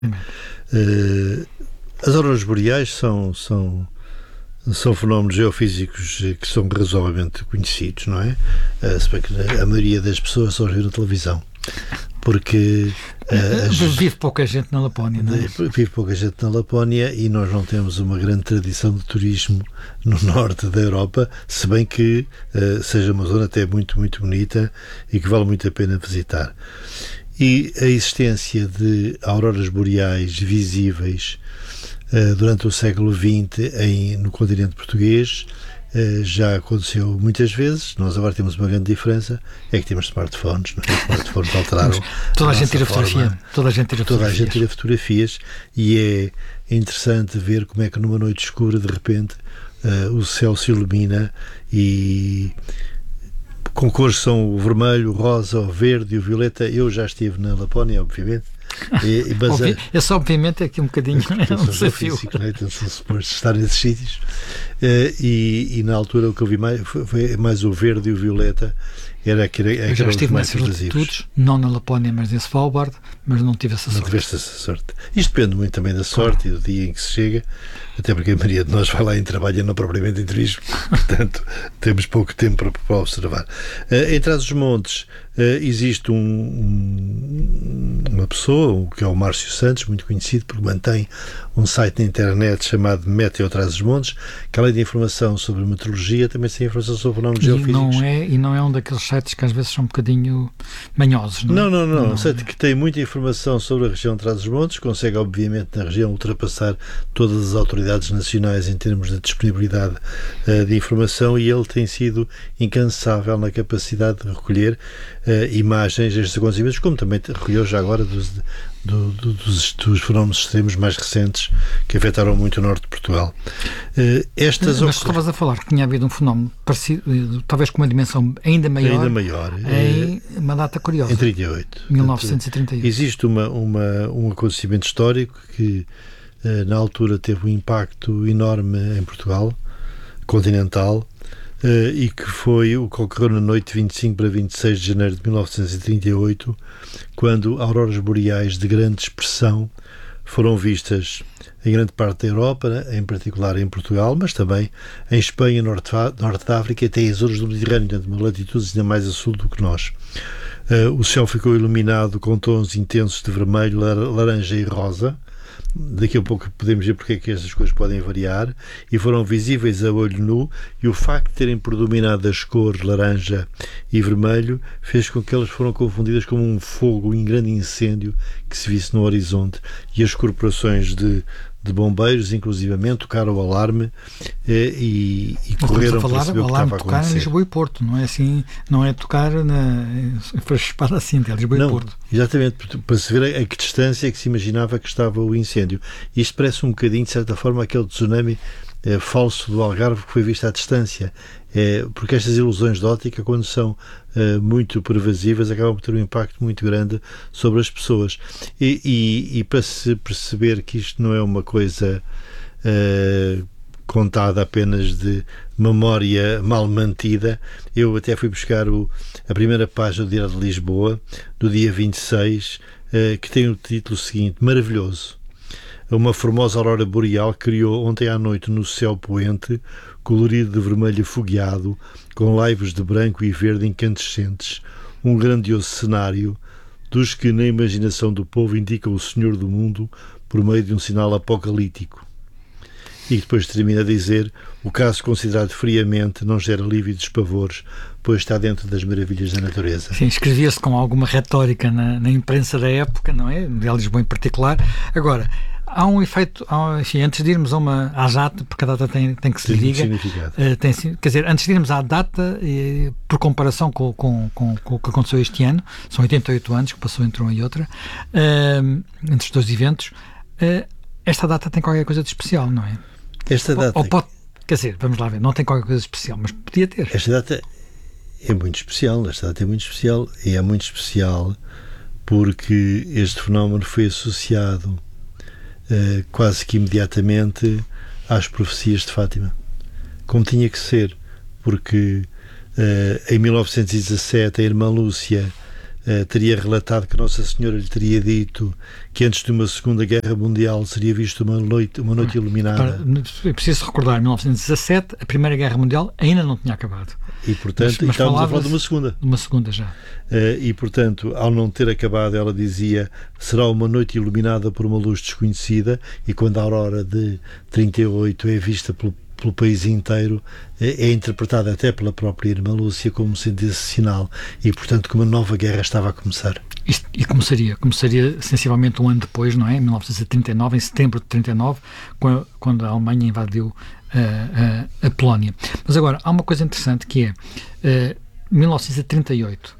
As auroras boreais são fenómenos geofísicos que são razoavelmente conhecidos, não é? Se bem que a maioria das pessoas só vê na televisão. Porque vive pouca gente na Lapónia, não é? Vive pouca gente na Lapónia e nós não temos uma grande tradição de turismo no norte da Europa, se bem que seja uma zona até muito, muito bonita e que vale muito a pena visitar. E a existência de auroras boreais visíveis durante o século XX no continente português já aconteceu muitas vezes. Nós agora temos uma grande diferença, é que temos smartphones, não é? Os smartphones alteraram toda a gente tira fotografia, toda a gente tira fotografias e é interessante ver como é que numa noite escura de repente o céu se ilumina e com cores são o vermelho, o rosa, o verde e o violeta. Eu já estive na Lapónia, obviamente. Esse obviamente é aqui um bocadinho um desafio. Físico, não é? Então, são supostos estar nesses sítios. E na altura o que eu vi foi mais o verde e o violeta. Eu já estive nessas latitudes, não na Lapónia, mas em Svalbard, mas não tive essa sorte. Não tiveste essa sorte. Isto depende muito também da sorte e do dia em que se chega, até porque a maioria de nós vai lá em trabalho e não propriamente em turismo, portanto temos pouco tempo para observar. Em Trás-os-Montes existe uma pessoa, que é o Márcio Santos, muito conhecido, porque mantém um site na internet chamado Meteo Trás-os-Montes, que além de informação sobre meteorologia, também tem informação sobre fenómenos geofísicos. E não é um daqueles sites que às vezes são um bocadinho manhosos, não é? Não. Um site que tem muita informação sobre a região de Trás-os-Montes, consegue obviamente na região ultrapassar todas as autoridades nacionais em termos de disponibilidade de informação, e ele tem sido incansável na capacidade de recolher imagens destes acontecimentos, como também recolheu já agora dos fenómenos extremos mais recentes que afetaram muito o norte de Portugal. Mas estavas a falar que tinha havido um fenómeno parecido, talvez com uma dimensão ainda maior em uma data curiosa. Em 38. 1938. Existe um acontecimento histórico que na altura teve um impacto enorme em Portugal continental, e que foi o que ocorreu na noite de 25 para 26 de janeiro de 1938, quando auroras boreais de grande expressão foram vistas em grande parte da Europa, em particular em Portugal, mas também em Espanha, norte da África e até as zonas do Mediterrâneo, portanto, uma latitude ainda mais a sul do que nós. O céu ficou iluminado com tons intensos de vermelho, laranja e rosa. Daqui a pouco podemos ver porque é que estas coisas podem variar, e foram visíveis a olho nu, e o facto de terem predominado as cores laranja e vermelho fez com que elas foram confundidas como um fogo em grande incêndio que se visse no horizonte, e as corporações de bombeiros, inclusivamente, tocaram o alarme e correram para saber o que estava a acontecer. Tocar em Lisboa e Porto, não é assim, não é tocar para espada assim, é Lisboa e Porto. Exatamente, para se ver a que distância é que se imaginava que estava o incêndio. Isto parece um bocadinho, de certa forma, aquele tsunami falso do Algarve que foi visto à distância. Porque estas ilusões de óptica, quando são muito pervasivas, acabam por ter um impacto muito grande sobre as pessoas. E para se perceber que isto não é uma coisa contada apenas de memória mal mantida, eu até fui buscar a primeira página do Diário de Lisboa, do dia 26, que tem o título seguinte: Maravilhoso. Uma formosa aurora boreal criou ontem à noite no céu poente, colorido de vermelho afogueado, com laivos de branco e verde incandescentes, um grandioso cenário dos que na imaginação do povo indicam o Senhor do mundo por meio de um sinal apocalíptico. E depois termina a dizer: o caso considerado friamente não gera lívidos pavores, pois está dentro das maravilhas da natureza. Sim, escrevia-se com alguma retórica na imprensa da época, não é? De Lisboa em particular. Agora, há um efeito, enfim, antes de irmos à data, porque a data tem que se liga. Quer dizer, antes de irmos à data, por comparação com o que aconteceu este ano, são 88 anos que passou entre uma e outra, entre os dois eventos, esta data tem qualquer coisa de especial, não é? Esta data... Quer dizer, vamos lá ver, não tem qualquer coisa de especial, mas podia ter. Esta data é muito especial, e é muito especial porque este fenómeno foi associado quase que imediatamente às profecias de Fátima, como tinha que ser, porque em 1917 a irmã Lúcia teria relatado que Nossa Senhora lhe teria dito que antes de uma Segunda Guerra Mundial seria visto uma noite iluminada. É preciso recordar, em 1917, a Primeira Guerra Mundial ainda não tinha acabado. E, portanto, estávamos a falar de uma segunda. De uma segunda já. E, portanto, ao não ter acabado, ela dizia: será uma noite iluminada por uma luz desconhecida, e quando a aurora de 38 é vista pelo país inteiro, é interpretada até pela própria irmã Lúcia como sendo esse sinal, e, portanto, que uma nova guerra estava a começar. E começaria sensivelmente um ano depois, não é? Em 1939, em setembro de 39, quando a Alemanha invadiu a Polónia. Mas agora, há uma coisa interessante que é 1938,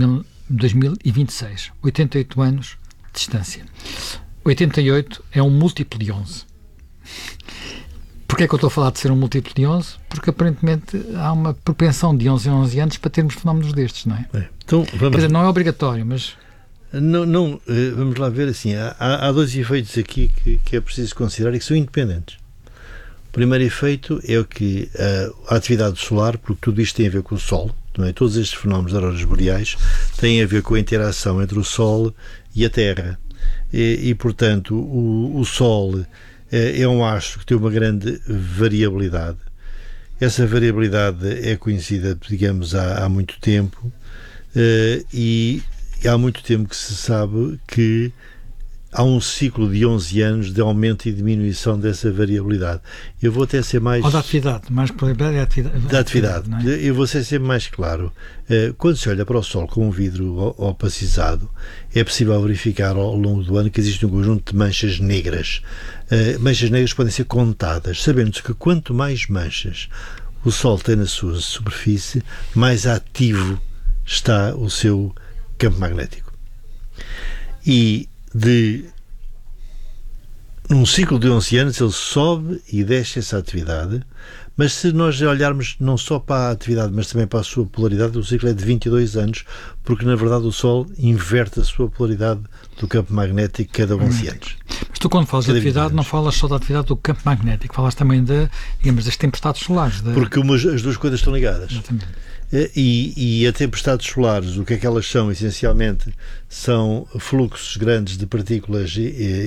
2026, 88 anos de distância. 88 é um múltiplo de 11. Porquê é que eu estou a falar de ser um múltiplo de 11? Porque aparentemente há uma propensão de 11 em 11 anos para termos fenómenos destes, não é? Então, quer dizer, não é obrigatório, mas... Não, vamos lá ver assim, há dois efeitos aqui que é preciso considerar e que são independentes. O primeiro efeito é o que a atividade solar, porque tudo isto tem a ver com o Sol, não é? Todos estes fenómenos de auroras boreais têm a ver com a interação entre o Sol e a Terra. E portanto, o Sol é um astro que tem uma grande variabilidade. Essa variabilidade é conhecida, digamos, há muito tempo, e há muito tempo que se sabe que há um ciclo de 11 anos de aumento e diminuição dessa variabilidade. Eu vou até ser mais... Ou da atividade, mais probabilidade da atividade. Não é? Eu vou ser sempre mais claro. Quando se olha para o Sol com um vidro opacizado, é possível verificar ao longo do ano que existe um conjunto de manchas negras. Manchas negras podem ser contadas, sabendo-se que quanto mais manchas o Sol tem na sua superfície, mais ativo está o seu campo magnético. E num ciclo de 11 anos ele sobe e desce essa atividade, mas se nós olharmos não só para a atividade, mas também para a sua polaridade, o ciclo é de 22 anos, porque na verdade o Sol inverte a sua polaridade do campo magnético cada 11 anos. Mas tu, quando falas de atividade, não falas só da atividade do campo magnético, falas também das tempestades solares. Porque as duas coisas estão ligadas. Exatamente. E as tempestades solares, o que é que elas são? Essencialmente são fluxos grandes de partículas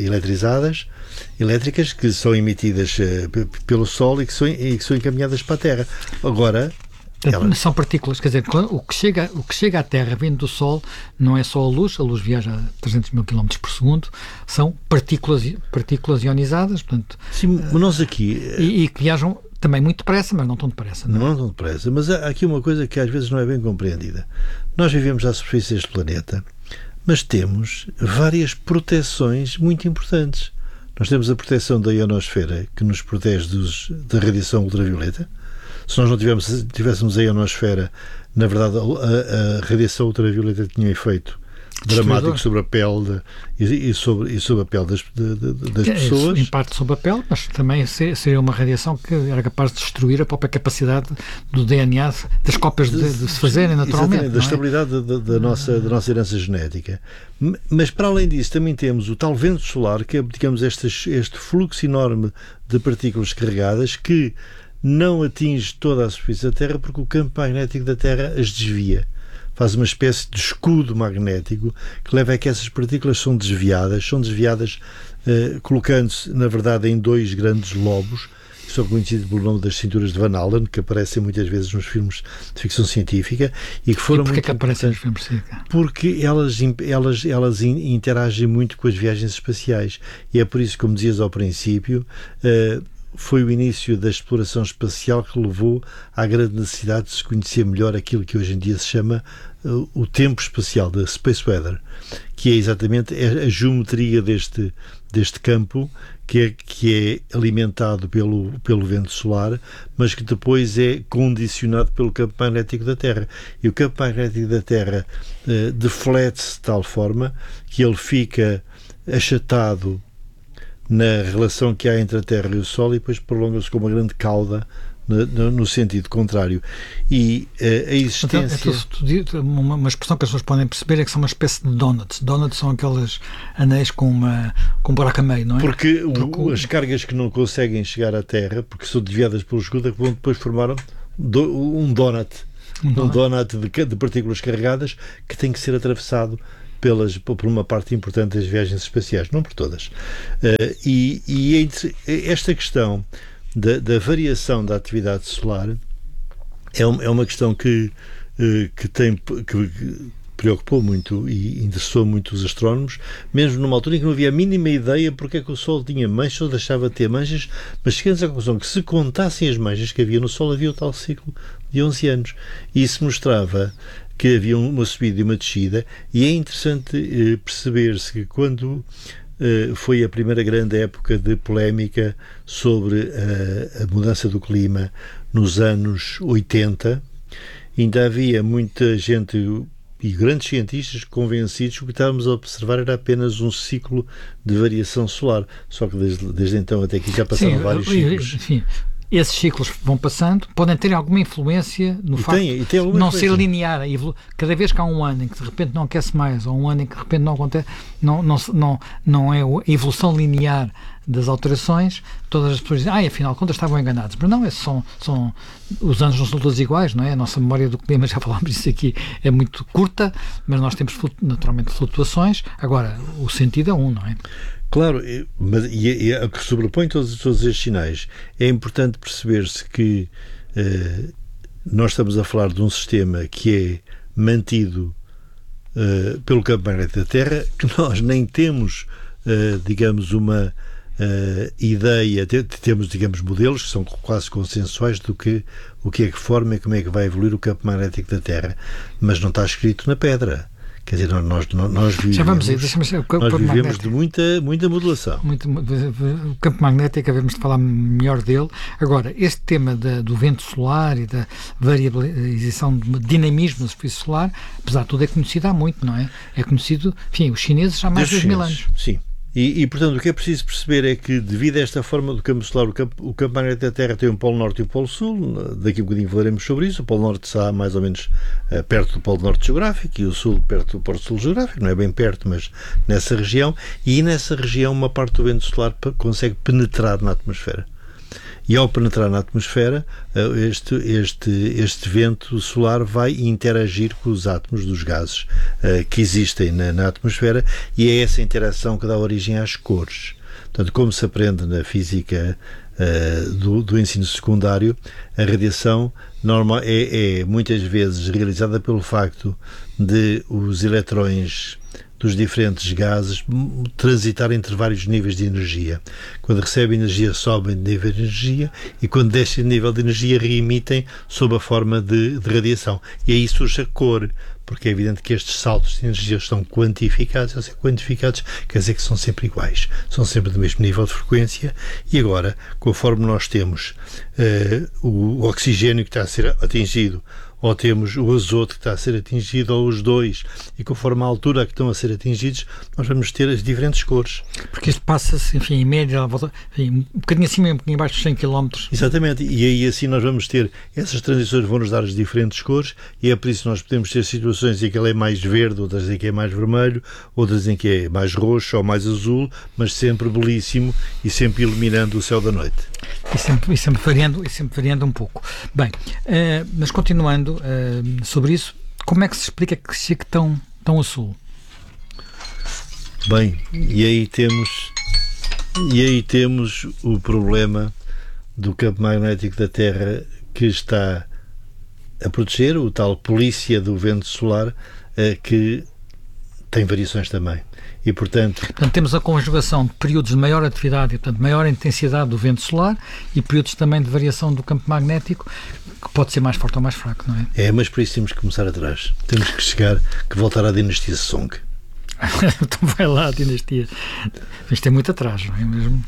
elétricas que são emitidas pelo Sol e que são encaminhadas para a Terra. Agora, são partículas, quer dizer, o que chega à Terra vindo do Sol não é só a luz viaja a 300 mil km por segundo, são partículas ionizadas, portanto... Sim, nós aqui... E que viajam também muito depressa, mas não tão depressa. Não tão depressa, mas há aqui uma coisa que às vezes não é bem compreendida. Nós vivemos à superfície deste planeta, mas temos várias proteções muito importantes. Nós temos a proteção da ionosfera, que nos protege da radiação ultravioleta. Se nós não tivéssemos a ionosfera, na verdade a radiação ultravioleta tinha um efeito dramático sobre a pele e sobre a pele das pessoas. Em parte sobre a pele, mas também seria uma radiação que era capaz de destruir a própria capacidade do DNA, das cópias de se fazerem naturalmente. Da estabilidade da nossa herança genética. Mas para além disso também temos o tal vento solar, que é, digamos, este fluxo enorme de partículas carregadas que não atinge toda a superfície da Terra porque o campo magnético da Terra as desvia. Faz uma espécie de escudo magnético que leva a que essas partículas são desviadas colocando-se, na verdade, em dois grandes lobos, que são conhecidos pelo nome das cinturas de Van Allen, que aparecem muitas vezes nos filmes de ficção científica e que foram muito aparecem nos filmes de científica? Porque elas interagem muito com as viagens espaciais e é por isso, como dizias ao princípio, foi o início da exploração espacial que levou à grande necessidade de se conhecer melhor aquilo que hoje em dia se chama o tempo espacial, da space weather, que é exatamente a geometria deste campo que é alimentado pelo vento solar, mas que depois é condicionado pelo campo magnético da Terra. E o campo magnético da Terra deflete-se de tal forma que ele fica achatado na relação que há entre a Terra e o Sol e depois prolonga-se com uma grande cauda no sentido contrário. E a existência... Uma expressão que as pessoas podem perceber é que são uma espécie de donuts. Donuts são aqueles anéis com um buraco a meio, não é? Porque as cargas que não conseguem chegar à Terra, porque são desviadas pelo escudo, é que vão depois formar um donut. um donut de partículas carregadas que tem que ser atravessado por uma parte importante das viagens espaciais, não por todas. E esta questão da variação da atividade solar é uma questão que preocupou muito e interessou muito os astrónomos, mesmo numa altura em que não havia a mínima ideia porque é que o Sol tinha manchas ou deixava de ter manchas, mas chegamos à conclusão que se contassem as manchas que havia no Sol, havia o tal ciclo de 11 anos. E isso mostrava que havia uma subida e uma descida, e é interessante perceber-se que quando foi a primeira grande época de polémica sobre a mudança do clima nos anos 80, ainda havia muita gente e grandes cientistas convencidos que o que estávamos a observar era apenas um ciclo de variação solar, só que desde então até aqui já passaram vários ciclos. Sim. Esses ciclos vão passando, podem ter alguma influência no facto de não ser linear. Cada vez que há um ano em que de repente não aquece mais, ou um ano em que de repente não acontece, não é a evolução linear das alterações, todas as pessoas dizem, afinal de contas estavam enganados. Mas não, os anos não são todos iguais, não é? A nossa memória do clima, já falámos disso aqui, é muito curta, mas nós temos naturalmente flutuações. Agora, o sentido é não é? Claro, mas o que sobrepõe todos estes sinais, é importante perceber-se que nós estamos a falar de um sistema que é mantido pelo campo magnético da Terra, que nós nem temos, digamos, uma ideia, temos, digamos, modelos que são quase consensuais do que o que é que forma e como é que vai evoluir o campo magnético da Terra, mas não está escrito na pedra. Quer dizer, nós vivemos de muita modulação. O campo magnético, havemos de falar melhor dele. Agora, este tema do vento solar e da variabilização do dinamismo da superfície solar, apesar de tudo, é conhecido há muito, não é? É conhecido, enfim, os chineses há mais de 2.000 anos. Sim. E, portanto, o que é preciso perceber é que, devido a esta forma do campo solar, o campo magnético da Terra tem um polo norte e um polo sul. Daqui a um bocadinho falaremos sobre isso. O polo norte está mais ou menos perto do polo norte geográfico e o sul perto do polo sul geográfico. Não é bem perto, mas nessa região. E nessa região uma parte do vento solar consegue penetrar na atmosfera. E ao penetrar na atmosfera, este vento solar vai interagir com os átomos dos gases que existem na atmosfera, e é essa interação que dá origem às cores. Portanto, como se aprende na física do ensino secundário, a radiação normal é muitas vezes realizada pelo facto de os eletrões dos diferentes gases transitar entre vários níveis de energia. Quando recebem energia, sobem de nível de energia, e quando descem de nível de energia, reemitem sob a forma de radiação. E aí surge a cor, porque é evidente que estes saltos de energia estão quantificados. Ao ser quantificados, quer dizer que são sempre iguais, são sempre do mesmo nível de frequência. E agora, conforme nós temos o oxigênio que está a ser atingido, ou temos o azoto que está a ser atingido, ou os dois, e conforme a altura que estão a ser atingidos, nós vamos ter as diferentes cores. Porque isto passa-se, enfim, em média, um bocadinho acima e um bocadinho abaixo de 100 km. Exatamente, e aí assim nós vamos ter, essas transições vão-nos dar as diferentes cores, e é por isso que nós podemos ter situações em que ele é mais verde, outras em que é mais vermelho, outras em que é mais roxo ou mais azul, mas sempre belíssimo e sempre iluminando o céu da noite. E sempre variando um pouco. Bem, mas continuando sobre isso, como é que se explica que chegue tão a sul? Bem, e aí temos o problema do campo magnético da Terra, que está a proteger o tal polícia do vento solar, que tem variações também. E, portanto, temos a conjugação de períodos de maior atividade e, portanto, maior intensidade do vento solar, e períodos também de variação do campo magnético, que pode ser mais forte ou mais fraco, não é? Mas por isso temos que começar atrás. Temos que voltar à dinastia Song. Então vai lá, a dinastia. Isto é muito atrás, não é mesmo?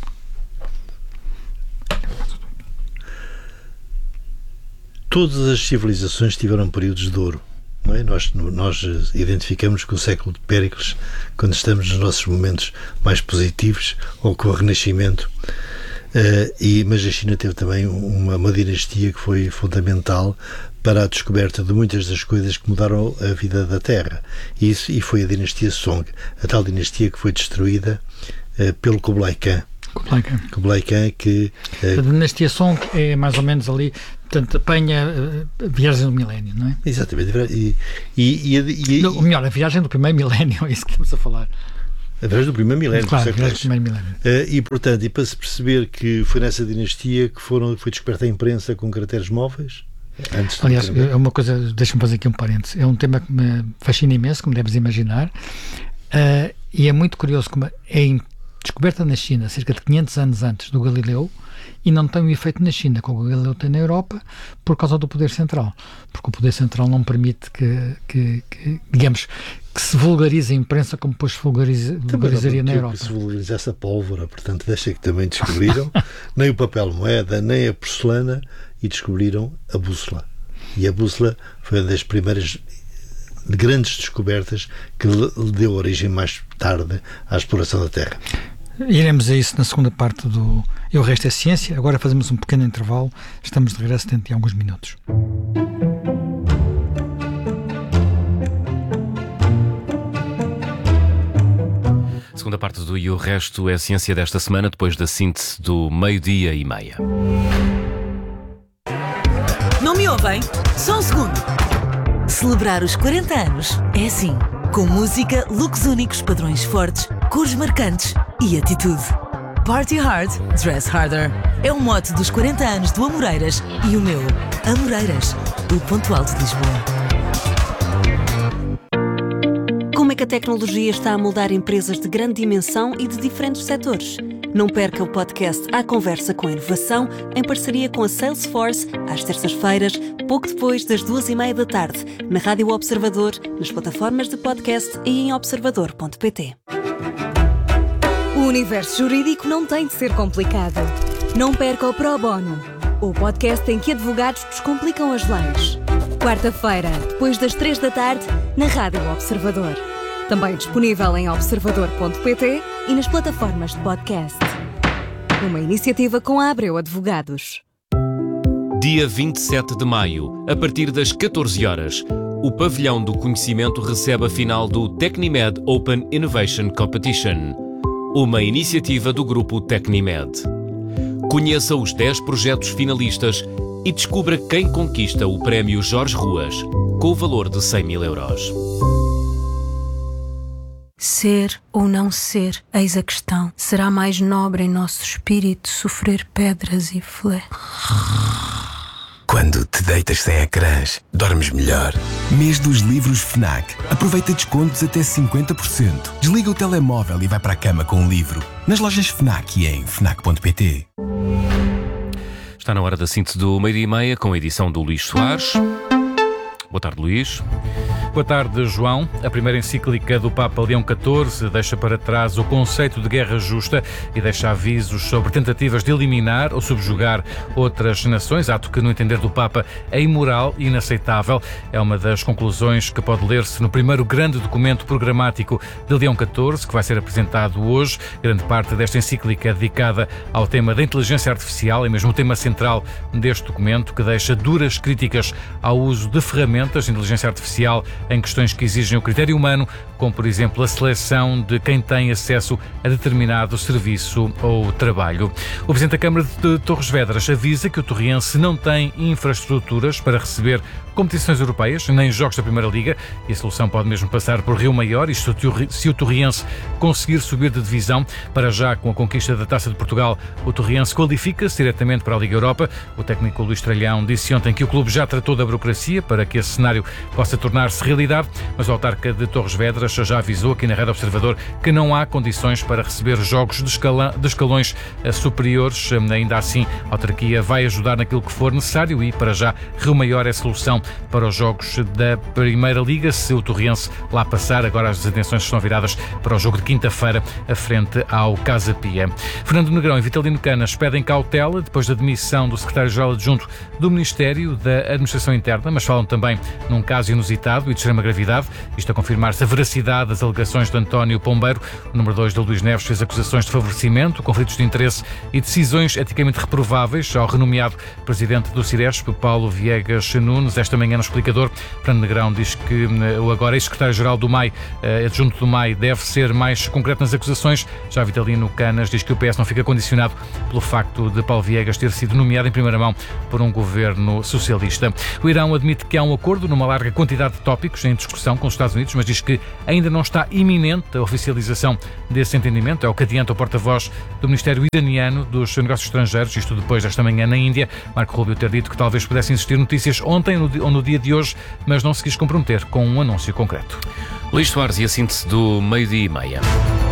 Todas as civilizações tiveram períodos de ouro. Não é? Nós identificamos com o século de Péricles, quando estamos nos nossos momentos mais positivos, ou com o Renascimento. Mas a China teve também uma dinastia que foi fundamental para a descoberta de muitas das coisas que mudaram a vida da Terra. E foi a dinastia Song, a tal dinastia que foi destruída pelo Kublai Khan. Kublai Khan, que... A dinastia Song é mais ou menos ali Portanto, apanha a viagem do milénio, não é? Exatamente. Ou melhor, a viagem do primeiro milénio, é isso que estamos a falar. A viagem do primeiro milénio. Claro, a viagem do primeiro milénio. E, portanto, para se perceber que foi nessa dinastia que foi descoberta a imprensa com caracteres móveis. Aliás, é uma coisa, deixa-me fazer aqui um parênteses, é um tema que me fascina imenso, como deves imaginar, e é muito curioso como é descoberta na China cerca de 500 anos antes do Galileu e não tem um efeito na China, como o Galileu tem na Europa, por causa do poder central, porque o poder central não permite que digamos, que se vulgarize a imprensa como depois se vulgarizaria na Europa. Que se vulgarizasse a pólvora, portanto, deixa que também descobriram nem o papel moeda, nem a porcelana, e descobriram a bússola. E a bússola foi uma das primeiras grandes descobertas que lhe deu origem mais tarde à exploração da Terra. Iremos a isso na segunda parte do E o Resto é Ciência. Agora fazemos um pequeno intervalo. Estamos de regresso dentro de alguns minutos. Segunda parte do E o Resto é Ciência desta semana, depois da síntese do 12:30. Não me ouvem? Só um segundo. Celebrar os 40 anos é assim, com música, looks únicos, padrões fortes, cores marcantes e atitude. Party hard, dress harder. É o mote dos 40 anos do Amoreiras e o meu, Amoreiras, o ponto alto de Lisboa. Como é que a tecnologia está a moldar empresas de grande dimensão e de diferentes setores? Não perca o podcast À Conversa com a Inovação, em parceria com a Salesforce, às terças-feiras, pouco depois das 14:30 da tarde, na Rádio Observador, nas plataformas de podcast e em observador.pt. O universo jurídico não tem de ser complicado. Não perca o Pro Bono, o podcast em que advogados descomplicam as leis. Quarta-feira, depois das 3 da tarde, na Rádio Observador. Também disponível em observador.pt e nas plataformas de podcast. Uma iniciativa com a Abreu Advogados. Dia 27 de maio, a partir das 14 horas, o Pavilhão do Conhecimento recebe a final do Tecnimed Open Innovation Competition, uma iniciativa do grupo Tecnimed. Conheça os 10 projetos finalistas e descubra quem conquista o Prémio Jorge Ruas, com o valor de 100 mil euros. Ser ou não ser, eis a questão. Será mais nobre em nosso espírito sofrer pedras e flé. Quando te deitas sem ecrãs, dormes melhor. Mês dos livros FNAC. Aproveita descontos até 50%. Desliga o telemóvel e vai para a cama com um livro. Nas lojas FNAC e em FNAC.pt. Está na hora da síntese do 12:30, com a edição do Luís Soares. Boa tarde, Luís. Boa tarde, João. A primeira encíclica do Papa Leão XIV deixa para trás o conceito de guerra justa e deixa avisos sobre tentativas de eliminar ou subjugar outras nações, ato que, no entender do Papa, é imoral e inaceitável. É uma das conclusões que pode ler-se no primeiro grande documento programático de Leão XIV, que vai ser apresentado hoje. Grande parte desta encíclica é dedicada ao tema da inteligência artificial, é mesmo o tema central deste documento, que deixa duras críticas ao uso de ferramentas de inteligência artificial em questões que exigem o critério humano, como, por exemplo, a seleção de quem tem acesso a determinado serviço ou trabalho. O Presidente da Câmara de Torres Vedras avisa que o Torriense não tem infraestruturas para receber competições europeias, nem jogos da Primeira Liga, e a solução pode mesmo passar por Rio Maior, isto se o Torriense conseguir subir de divisão. Para já, com a conquista da Taça de Portugal, o Torriense qualifica-se diretamente para a Liga Europa. O técnico Luís Tralhão disse ontem que o clube já tratou da burocracia para que esse cenário possa tornar-se realidade, mas o autarca de Torres Vedras já avisou aqui na Rádio Observador que não há condições para receber jogos de escalões superiores. Ainda assim, a autarquia vai ajudar naquilo que for necessário e, para já, Rio Maior é a solução para os jogos da Primeira Liga. Se o Torriense lá passar, agora as atenções estão viradas para o jogo de quinta-feira, frente ao Casa Pia. Fernando Negrão e Vitalino Canas pedem cautela depois da demissão do secretário-geral adjunto do Ministério da Administração Interna, mas falam também num caso inusitado e de extrema gravidade. Isto a confirmar-se a veracidade das alegações de António Pombeiro. O número 2 de Luís Neves fez acusações de favorecimento, conflitos de interesse e decisões eticamente reprováveis ao renomeado presidente do Ciresp, Paulo Viegas Nunes. esta manhã no Explicador. Fernando Negrão diz que o agora ex-secretário-geral do MAI, adjunto do MAI, deve ser mais concreto nas acusações. Já Vitalino Canas diz que o PS não fica condicionado pelo facto de Paulo Viegas ter sido nomeado em primeira mão por um governo socialista. O Irão admite que há um acordo numa larga quantidade de tópicos em discussão com os Estados Unidos, mas diz que ainda não está iminente a oficialização desse entendimento. É o que adianta o porta-voz do Ministério iraniano dos Negócios Estrangeiros, isto depois desta manhã na Índia. Marco Rubio ter dito que talvez pudessem existir notícias ontem ou no dia de hoje, mas não se quis comprometer com um anúncio concreto. Luís Soares e a síntese do meio-dia e meia.